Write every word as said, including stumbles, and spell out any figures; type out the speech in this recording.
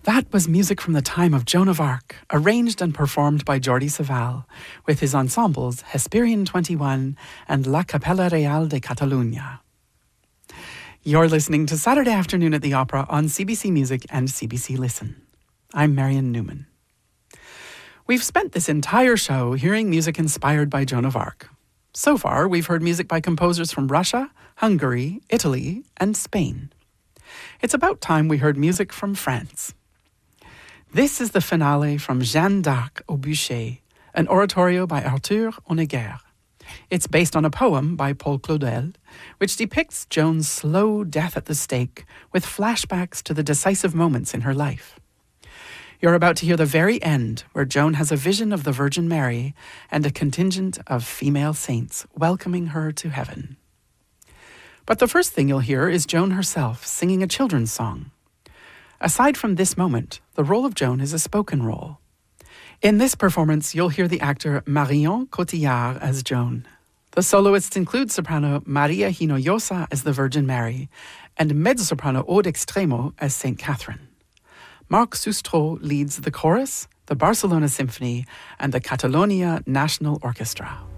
That was music from the time of Joan of Arc, arranged and performed by Jordi Savall, with his ensembles Hesperian twenty-one and La Capella Real de Catalunya. You're listening to Saturday Afternoon at the Opera on C B C Music and C B C Listen. I'm Marion Newman. We've spent this entire show hearing music inspired by Joan of Arc. So far, we've heard music by composers from Russia, Hungary, Italy, and Spain. It's about time we heard music from France. This is the finale from Jeanne d'Arc au Bûcher, an oratorio by Arthur Honegger. It's based on a poem by Paul Claudel, which depicts Joan's slow death at the stake with flashbacks to the decisive moments in her life. You're about to hear the very end, where Joan has a vision of the Virgin Mary and a contingent of female saints welcoming her to heaven. But the first thing you'll hear is Joan herself singing a children's song. Aside from this moment, the role of Joan is a spoken role. In this performance, you'll hear the actor Marion Cotillard as Joan. The soloists include soprano Maria Hinojosa as the Virgin Mary and mezzo-soprano Aude Extremo as Saint Catherine. Marc Sustro leads the chorus, the Barcelona Symphony, and the Catalonia National Orchestra.